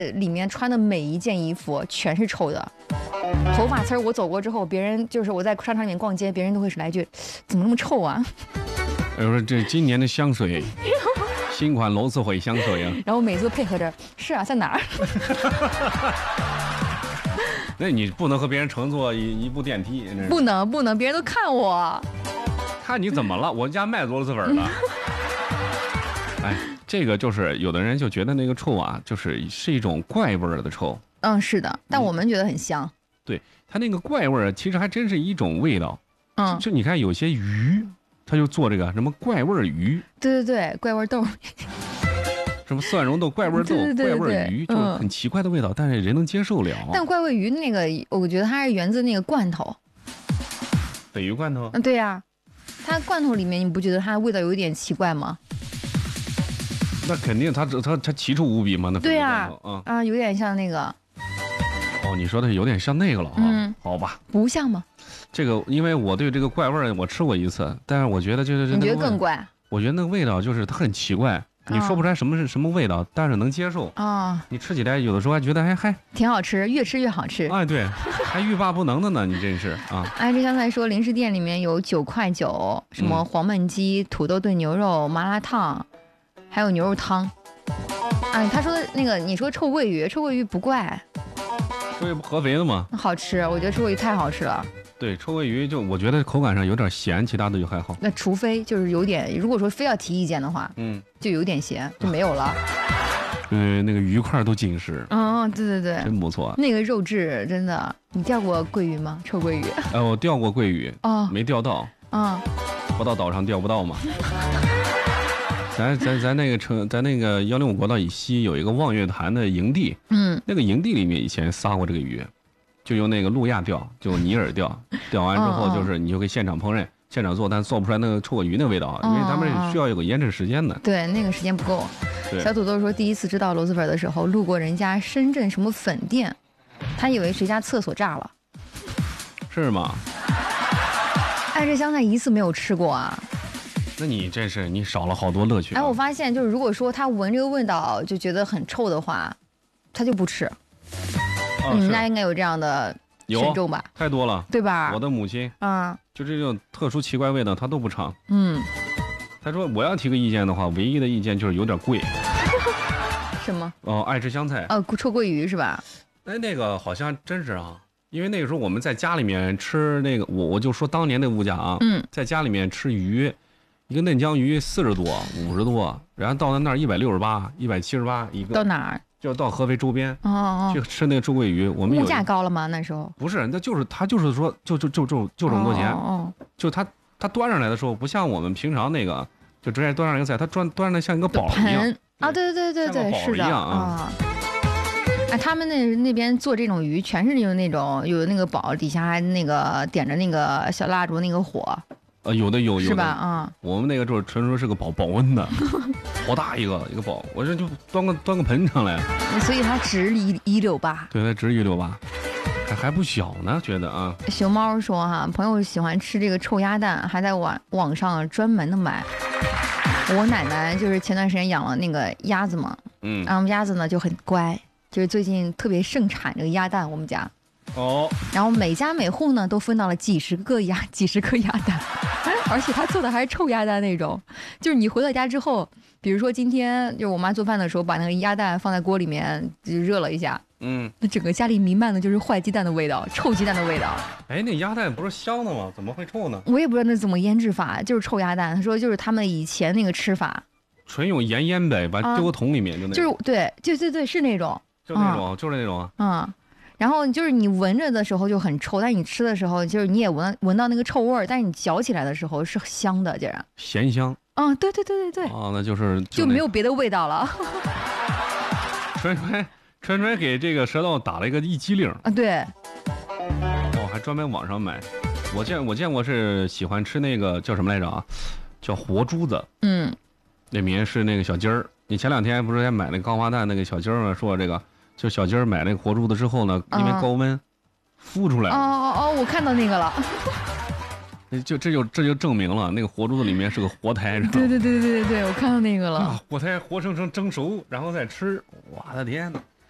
里面穿的每一件衣服全是臭的。头发丝儿我走过之后，别人就是我在商场里面逛街，别人都会来一句：“怎么那么臭啊？” 我说这今年的香水，新款螺蛳粉香水啊。 然后每次都配合着：“是啊，在哪儿？” 那你不能和别人乘坐一部电梯， 不能，别人都看我。 看你怎么了？我家卖螺蛳粉的。哎，这个就是有的人就觉得那个臭啊，是一种怪味儿的臭。 嗯，是的，但我们觉得很香。 对，它那个怪味儿其实还真是一种味道。就你看有些鱼，它就做这个什么怪味鱼。 对，怪味豆。 什么蒜蓉豆、怪味豆、怪味鱼，就是很奇怪的味道，但是人能接受了。 但怪味鱼那个，我觉得它是源自那个罐头。 鲱鱼罐头？ 对呀，它罐头里面你不觉得它味道有一点奇怪吗？ 那肯定，它奇臭无比嘛，那对呀，有点像那个。 哦，你说的有点像那个了啊？好吧， 不像吗？ 这个，因为我对这个怪味我吃过一次，但是我觉得就是你觉得更怪？ 我觉得那个味道就是它很奇怪。你说不出来什么是什么味道，但是能接受啊。你吃起来有的时候还觉得还挺好吃，越吃越好吃。 哎，对，还欲罢不能的呢，你真是啊。 哎，这刚才说零食店里面有9块9，什么黄焖鸡、土豆炖牛肉、麻辣烫，还有牛肉汤。哎，他说的那个，你说臭鳜鱼不怪， 臭鳜鱼不合肥的吗？ 好吃，我觉得臭鳜鱼太好吃了。 对，臭鳜鱼就我觉得口感上有点咸，其他的就还好。 那除非就是有点，如果说非要提意见的话，就有点咸，就没有了。 那个鱼块都紧实。 对， 真不错。 那个肉质真的，你钓过鳜鱼吗？臭鳜鱼？ 我钓过鳜鱼，没钓到。不到岛上钓不到嘛。咱那个105国道以西有一个望月潭的营地，那个营地里面以前撒过这个鱼。就用那个路亚钓，就尼尔钓，钓完之后就是你就可以现场烹饪、现场做，但做不出来那个臭鳜鱼那味道，因为他们需要有个腌制时间的。 对，那个时间不够。小土豆说，第一次知道螺蛳粉的时候，路过人家深圳什么粉店，他以为谁家厕所炸了。 是吗？ 哎，这香菜一次没有吃过啊。 那你真是你少了好多乐趣。 哎，我发现就是如果说他闻这个味道就觉得很臭的话，他就不吃。你们家应该有这样的群众吧？ 太多了， 对吧？ 我的母亲就这种特殊奇怪味道，她都不尝。她说我要提个意见的话，唯一的意见就是有点贵。 什么？ 爱吃香菜。 臭鳜鱼是吧？ 哎，那个好像真是啊，因为那个时候我们在家里面吃那个，我就说当年的物价啊，在家里面吃鱼，一个嫩江鱼40多、50多，然后到那儿168、178一个。 到哪儿？ 就到合肥周边去吃那个臭鳜鱼，我们物价高了吗？那时候不是，那就是他就是说就这么多钱，就他端上来的时候不像我们平常那个就直接端上一个菜，他端上来像一个宝一样啊，对，是的啊。哎，他们那边做这种鱼全是用那种有那个宝，底下还那个点着那个小蜡烛那个火。 有的是吧？ 我们那个就是纯说是个保温的，好大一个煲，我这就端个盆上来， 所以它值168。 对，它值168，还不小呢，觉得啊。 熊猫说朋友喜欢吃这个臭鸭蛋，还在网上专门的买。我奶奶就是前段时间养了那个鸭子嘛，然后鸭子呢就很乖，就是最近特别盛产这个鸭蛋，我们家。然后每家每户呢都分到了几十颗鸭蛋，而且他做的还是臭鸭蛋那种，就是你回到家之后，比如说今天就是我妈做饭的时候把那个鸭蛋放在锅里面就热了一下，那整个家里弥漫的就是坏鸡蛋的味道，臭鸡蛋的味道。 哎，那鸭蛋不是香的吗？怎么会臭呢？ 我也不知道那怎么腌制法，就是臭鸭蛋。他说就是他们以前那个吃法， 纯用盐腌呗，把丢个桶里面就那种。 就是对，是那种， 就是那种啊。 然后就是你闻着的时候就很臭，但你吃的时候就是你也闻到那个臭味儿，但是你嚼起来的时候是香的，竟然咸香。 对。 那就是就没有别的味道了。 川给这个舌头打了一激灵啊，对。 还专门网上买。我见过是喜欢吃那个叫什么来着啊？叫活珠子。里面是那个小鸡儿。你前2天不是还买那个高花蛋那个小鸡儿吗？说这个。就小鸡儿买那个活珠子之后呢，因为高温孵出来了。我看到那个了。这就证明了那个活珠子里面是个活胎。 对，我看到那个了。 活胎活生生蒸熟，然后再吃，我的天哪！